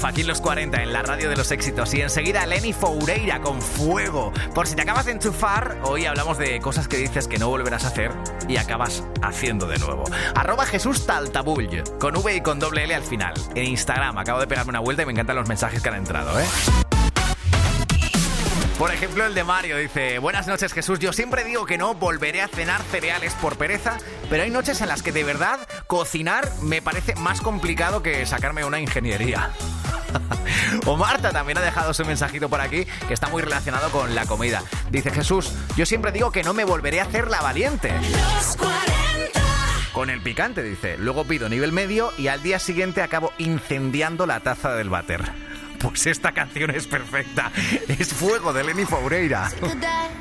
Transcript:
Aquí en los 40, en la radio de los éxitos. Y enseguida Lenny Foureira con Fuego. Por si te acabas de enchufar, hoy hablamos de cosas que dices que no volverás a hacer y acabas haciendo de nuevo. @Jesús Taltabull, con V y con doble L al final. En Instagram, acabo de pegarme una vuelta y me encantan los mensajes que han entrado, ¿eh? Por ejemplo, el de Mario dice: buenas noches, Jesús, yo siempre digo que no volveré a cenar cereales por pereza, pero hay noches en las que de verdad cocinar me parece más complicado que sacarme una ingeniería. O Marta también ha dejado su mensajito por aquí, que está muy relacionado con la comida. Dice: Jesús, yo siempre digo que no me volveré a hacer la valiente. Los 40. Con el picante, dice. Luego pido nivel medio y al día siguiente acabo incendiando la taza del váter. Pues esta canción es perfecta. Es Fuego de Lenny Foureira.